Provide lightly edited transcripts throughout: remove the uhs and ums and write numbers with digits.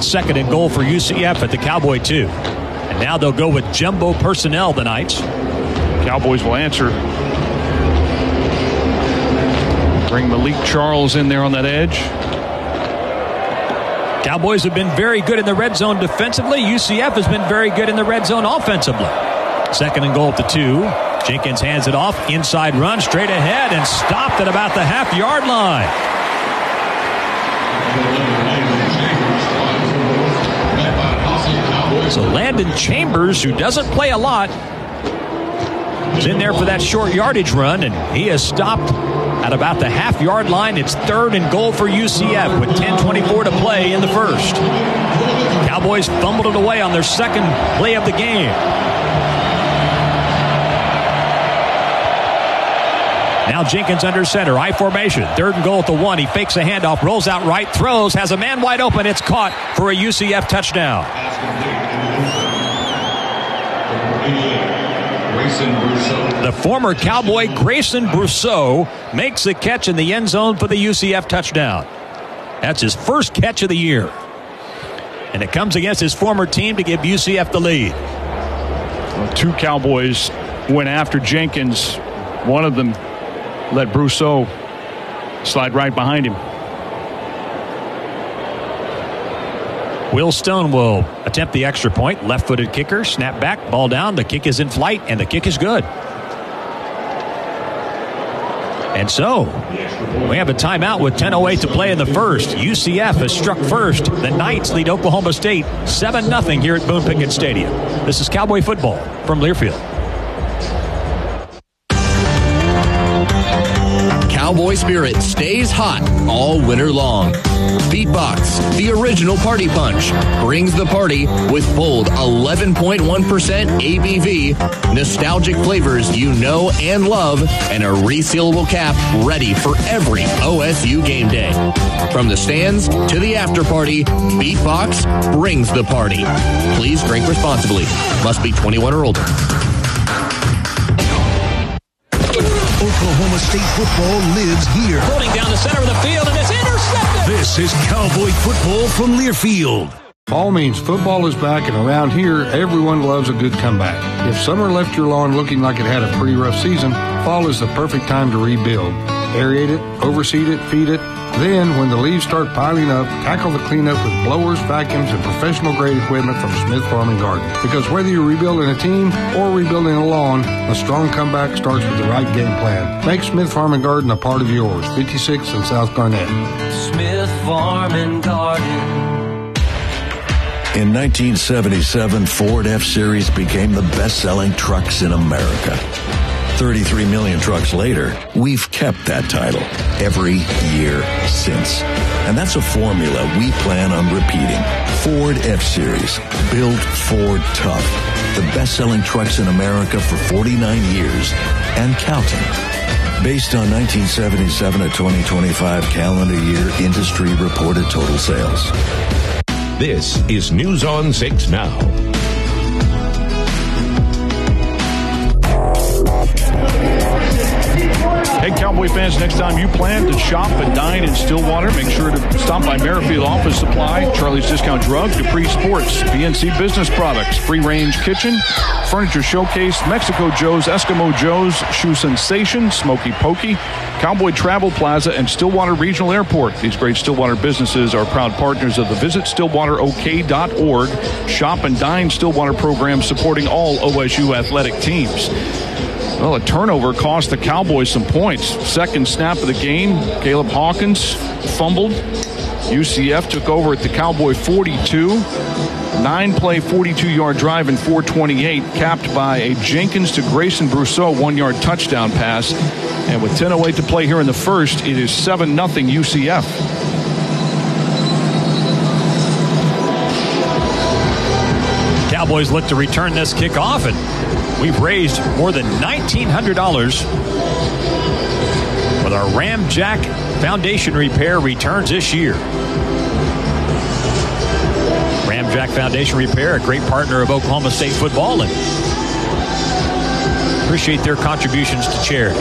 It's second and goal for UCF at the Cowboy 2. And now they'll go with jumbo personnel, the Knights. Cowboys will answer. Bring Malik Charles in there on that edge. Cowboys have been very good in the red zone defensively. UCF has been very good in the red zone offensively. Second and goal at the 2. Jenkins hands it off. Inside run, straight ahead, and stopped at about the half-yard line. So Landon Chambers, who doesn't play a lot, is in there for that short yardage run, and he has stopped at about the half-yard line. It's third and goal for UCF with 10:24 to play in the first. Cowboys fumbled it away on their second play of the game. Now Jenkins under center, I formation. Third and goal at the 1. He fakes a handoff, rolls out right, throws, has a man wide open. It's caught for a UCF touchdown. The former Cowboy Grayson Brousseau makes the catch in the end zone for the UCF touchdown. That's his first catch of the year. And it comes against his former team to give UCF the lead. Well, 2 Cowboys went after Jenkins. One of them let Brousseau slide right behind him. Will Stone will attempt the extra point. Left-footed kicker, snap back, ball down. The kick is in flight, and the kick is good. And so, we have a timeout with 10:08 to play in the first. UCF has struck first. The Knights lead Oklahoma State 7-0 here at Boone Pickett Stadium. This is Cowboy football from Learfield. Cowboy spirit stays hot all winter long. Beatbox, the original party punch, brings the party with bold 11.1% ABV, nostalgic flavors you know and love, and a resealable cap ready for every OSU game day. From the stands to the after party, Beatbox brings the party. Please drink responsibly. Must be 21 or older. Oklahoma State football lives here. Holding down the center of the field, and it's intercepted. This is Cowboy football from Learfield. Fall means football is back, and around here, everyone loves a good comeback. If summer left your lawn looking like it had a pretty rough season, fall is the perfect time to rebuild. Aerate it, overseed it, feed it. Then, when the leaves start piling up, tackle the cleanup with blowers, vacuums, and professional-grade equipment from Smith Farm and Garden. Because whether you're rebuilding a team or rebuilding a lawn, a strong comeback starts with the right game plan. Make Smith Farm and Garden a part of yours. 56 in South Garnett. Smith Farm and Garden. In 1977, Ford F-Series became the best-selling trucks in America. 33 million trucks later, we've kept that title every year since. And that's a formula we plan on repeating. Ford F-Series, built Ford tough. The best-selling trucks in America for 49 years and counting. Based on 1977 to 2025 calendar year industry reported total sales. This is News on 6 Now. Hey, Cowboy fans, next time you plan to shop and dine in Stillwater, make sure to stop by Merrifield Office Supply, Charlie's Discount Drug, Dupree Sports, BNC Business Products, Free Range Kitchen, Furniture Showcase, Mexico Joe's, Eskimo Joe's, Shoe Sensation, Smoky Pokey, Cowboy Travel Plaza, and Stillwater Regional Airport. These great Stillwater businesses are proud partners of the VisitStillwaterOK.org Shop and Dine Stillwater program supporting all OSU athletic teams. Well, a turnover cost the Cowboys some points. Second snap of the game, Caleb Hawkins fumbled. UCF took over at the Cowboy 42. 9-play, 42-yard drive in 4:28, capped by a Jenkins to Grayson Brousseau 1-yard touchdown pass. And with 10:08 to play here in the first, it is 7-0 UCF. Cowboys look to return this kickoff, and we've raised more than $1,900 with our Ramjack Foundation Repair returns this year. Ramjack Foundation Repair, a great partner of Oklahoma State football, and appreciate their contributions to charity.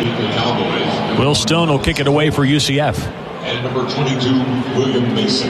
Will Stone will kick it away for UCF. And number 22, William Mason.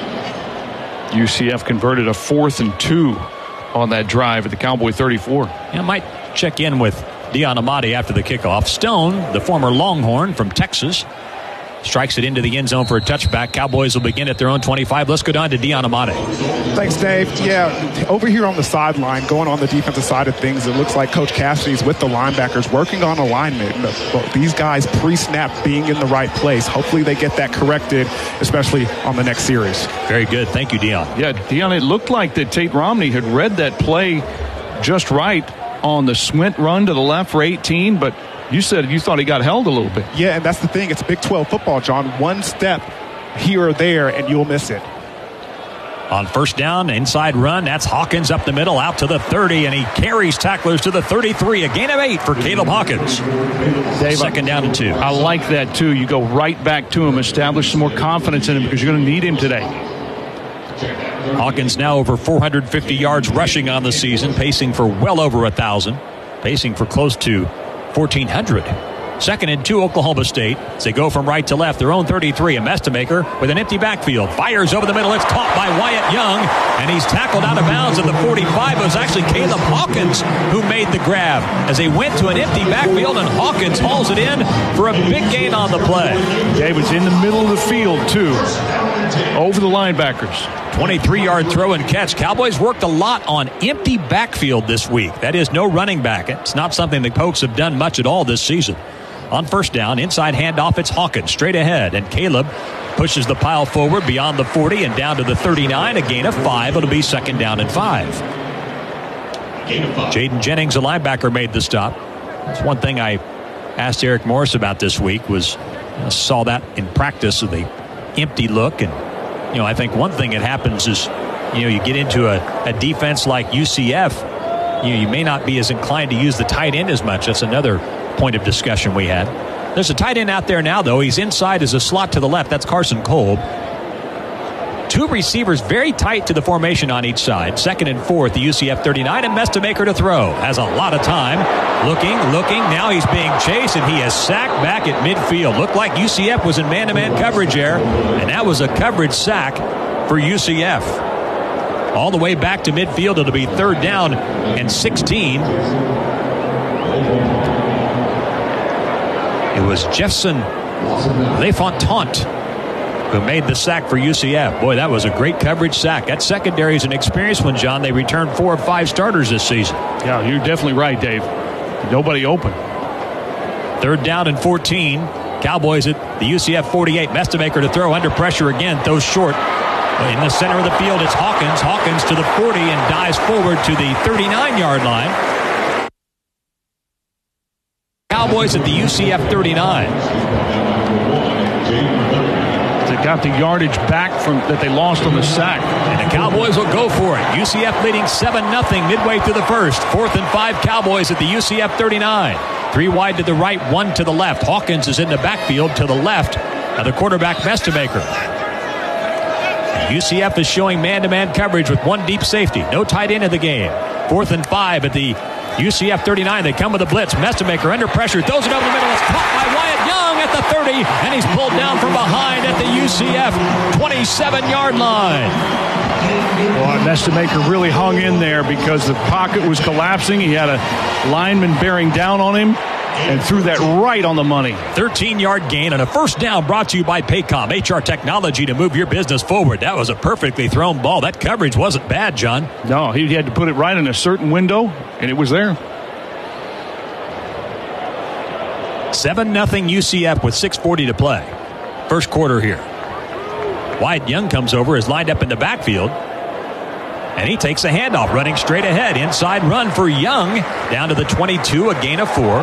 UCF converted a 4th and 2 on that drive at the Cowboy 34. I might check in with Dion Amati after the kickoff. Stone, the former Longhorn from Texas, strikes it into the end zone for a touchback. Cowboys will begin at their own 25. Let's go down to Dion Amati. Thanks, Dave. Yeah, over here on the sideline, going on the defensive side of things, it looks like Coach Cassidy's with the linebackers working on alignment. These guys pre-snap being in the right place. Hopefully they get that corrected, especially on the next series. Very good. Thank you, Dion. Yeah, Dion, it looked like that Tate Romney had read that play just right on the swint run to the left for 18, but you said you thought he got held a little bit. Yeah, and that's the thing. It's Big 12 football, John. One step here or there, and you'll miss it. On first down, inside run. That's Hawkins up the middle, out to the 30, and he carries tacklers to the 33. A gain of 8 for Caleb Hawkins. Dave, second down and 2. I like that, too. You go right back to him, establish some more confidence in him because you're going to need him today. Hawkins now over 450 yards rushing on the season, pacing for well over 1,000, pacing for close to 1,400. Second and 2, Oklahoma State. As they go from right to left, their own 33. A Mestemaker with an empty backfield. Fires over the middle. It's caught by Wyatt Young, and he's tackled out of bounds at the 45. It was actually Caleb Hawkins who made the grab as they went to an empty backfield, and Hawkins hauls it in for a big gain on the play. Dave was in the middle of the field, too, over the linebackers. 23-yard throw and catch. Cowboys worked a lot on empty backfield this week. That is, no running back. It's not something the Pokes have done much at all this season. On first down, inside handoff, it's Hawkins straight ahead, and Caleb pushes the pile forward beyond the 40 and down to the 39. A gain of 5. It'll be second down and 5. Jaden Jennings, a linebacker, made the stop. That's one thing I asked Eric Morris about this week was saw that in practice of the empty look. And I think one thing that happens is you get into a defense like UCF, you may not be as inclined to use the tight end as much. That's another point of discussion we had. There's a tight end out there now, though. He's inside as a slot to the left. That's Carson Kolb. 2 receivers very tight to the formation on each side. Second and 4 at the UCF 39, and Mestemaker to throw. Has a lot of time. Looking. Now he's being chased, and he is sacked back at midfield. Looked like UCF was in man-to-man coverage there, and that was a coverage sack for UCF. All the way back to midfield. It'll be third down and 16. It was Jefferson LeFontant who made the sack for UCF. Boy, that was a great coverage sack. That secondary is an experienced one, John. They returned 4 of 5 starters this season. Yeah, you're definitely right, Dave. Nobody open. Third down and 14. Cowboys at the UCF 48. Mestemaker to throw under pressure again. Throws short. In the center of the field, it's Hawkins. Hawkins to the 40 and dives forward to the 39-yard line. Cowboys at the UCF 39. They got the yardage back from that they lost on the sack. And the Cowboys will go for it. UCF leading 7-0 midway through the first. 4th and 5 Cowboys at the UCF 39. 3 wide to the right, 1 to the left. Hawkins is in the backfield to the left of the quarterback Mestemaker. UCF is showing man-to-man coverage with 1 deep safety. No tight end in the game. 4th and 5 at the UCF 39. They come with a blitz. Mestemaker under pressure. Throws it over the middle. It's caught by Wyatt Young at the 30. And he's pulled down from behind at the UCF 27-yard line. Boy, Mestemaker really hung in there because the pocket was collapsing. He had a lineman bearing down on him and threw that right on the money. 13-yard gain and a first down brought to you by Paycom, HR technology to move your business forward. That was a perfectly thrown ball. That coverage wasn't bad, John. No, he had to put it right in a certain window, and it was there. 7-0 UCF with 6:40 to play. First quarter here. Wyatt Young comes over, is lined up in the backfield. And he takes a handoff, running straight ahead. Inside run for Young, down to the 22, a gain of 4. Oh,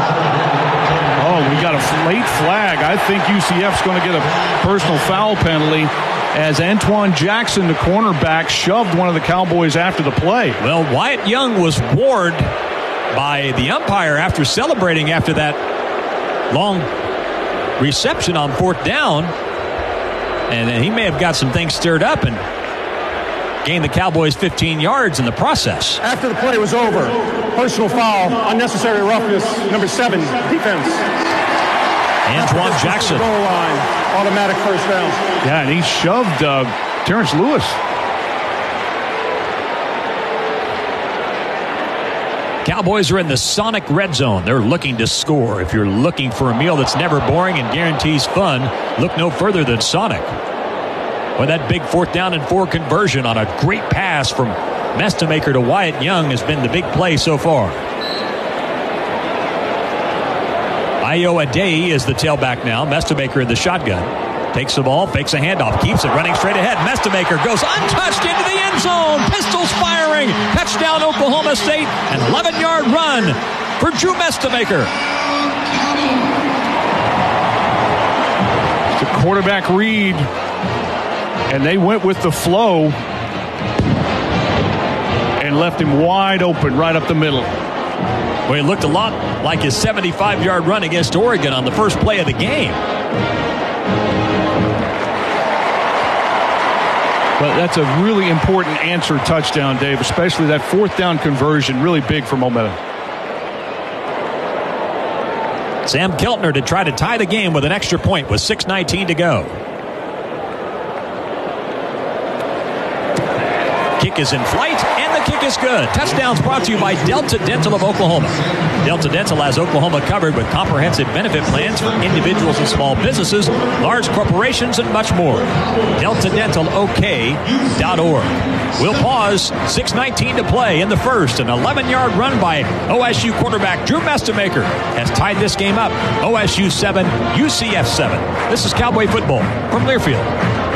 we got a late flag. I think UCF's going to get a personal foul penalty as Antoine Jackson, the cornerback, shoved one of the Cowboys after the play. Well, Wyatt Young was warned by the umpire after celebrating after that long reception on 4th down. And he may have got some things stirred up, and gained the Cowboys 15 yards in the process. After the play was over, personal foul, unnecessary roughness, number 7, defense. Antoine Jackson. Goal line, automatic first down. Yeah, and he shoved Terrence Lewis. Cowboys are in the Sonic red zone. They're looking to score. If you're looking for a meal that's never boring and guarantees fun, look no further than Sonic. Well, that big 4th down and 4 conversion on a great pass from Mestemaker to Wyatt Young has been the big play so far. Ayo Adei is the tailback now. Mestemaker in the shotgun. Takes the ball, fakes a handoff, keeps it running straight ahead. Mestemaker goes untouched into the end zone. Pistols firing. Touchdown Oklahoma State. An 11-yard run for Drew Mestemaker. The quarterback read, and they went with the flow and left him wide open right up the middle. Well, it looked a lot like his 75-yard run against Oregon on the first play of the game. But that's a really important answer touchdown, Dave, especially that 4th down conversion, really big for momentum. Sam Keltner to try to tie the game with an extra point with 6:19 to go. Kick is in flight, and the kick is good. Touchdowns brought to you by Delta Dental of Oklahoma. Delta Dental has Oklahoma covered with comprehensive benefit plans for individuals and small businesses, large corporations, and much more. DeltaDentalOK.org. We'll pause. 6:19 to play in the first. An 11-yard run by OSU quarterback Drew Mestemaker has tied this game up. OSU 7, UCF 7. This is Cowboy football from Learfield.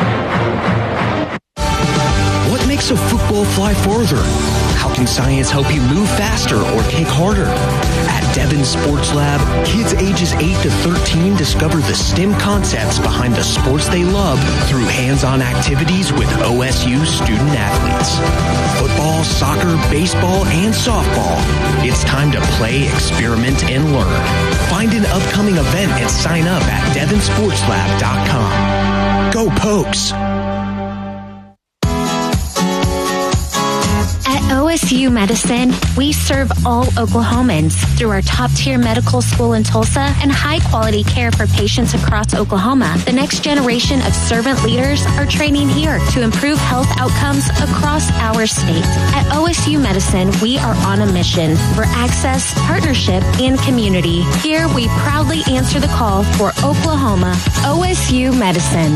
What makes a football fly further? How can science help you move faster or kick harder? At Devon Sports Lab, kids ages 8 to 13 discover the STEM concepts behind the sports they love through hands-on activities with OSU student athletes. Football, soccer, baseball, and softball. It's time to play, experiment, and learn. Find an upcoming event and sign up at DevonSportsLab.com. Go Pokes! OSU Medicine, we serve all Oklahomans through our top-tier medical school in Tulsa and high-quality care for patients across Oklahoma. The next generation of servant leaders are training here to improve health outcomes across our state. At OSU Medicine, we are on a mission for access, partnership, and community. Here, we proudly answer the call for Oklahoma. OSU Medicine.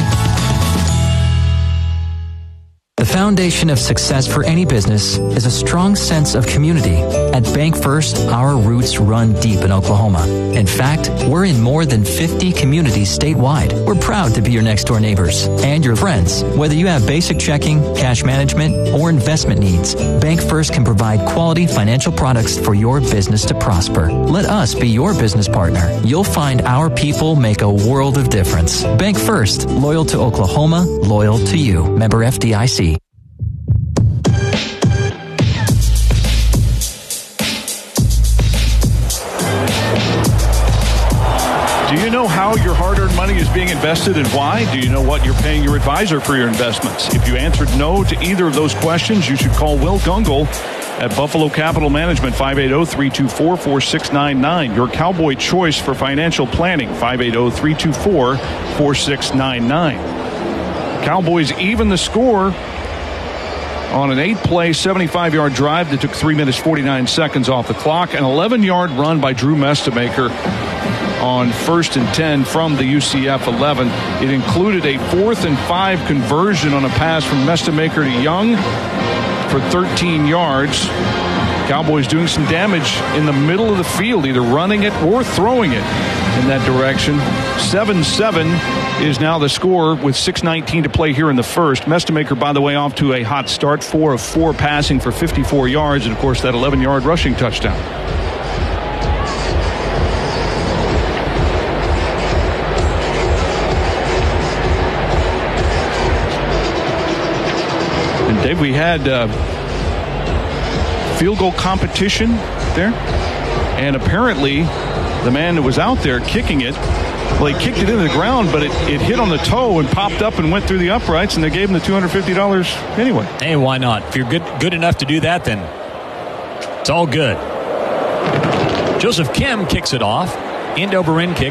The foundation of success for any business is a strong sense of community. At Bank First, our roots run deep in Oklahoma. In fact, we're in more than 50 communities statewide. We're proud to be your next door neighbors and your friends. Whether you have basic checking, cash management, or investment needs, Bank First can provide quality financial products for your business to prosper. Let us be your business partner. You'll find our people make a world of difference. Bank First, loyal to Oklahoma, loyal to you. Member FDIC. Do you know how your hard-earned money is being invested and why? Do you know what you're paying your advisor for your investments? If you answered no to either of those questions, you should call Will Gungle at Buffalo Capital Management, 580-324-4699. Your Cowboy choice for financial planning, 580-324-4699. Cowboys even the score on an 8-play, 75-yard drive that took 3 minutes, 49 seconds off the clock. An 11-yard run by Drew Mestemaker on 1st and 10 from the UCF 11. It included a 4th and 5 conversion on a pass from Mestemaker to Young for 13 yards. Cowboys doing some damage in the middle of the field, either running it or throwing it in that direction. 7-7 is now the score with 6:19 to play here in the first. Mestemaker, by the way, off to a hot start, 4 of 4 passing for 54 yards, and of course that 11-yard rushing touchdown. And Dave, we had field goal competition there, and apparently the man that was out there kicking it, well, he kicked it into the ground, but it hit on the toe and popped up and went through the uprights, and they gave him the $250 anyway. Hey, why not? If you're good enough to do that, then it's all good. Joseph Kim kicks it off. End over end kick.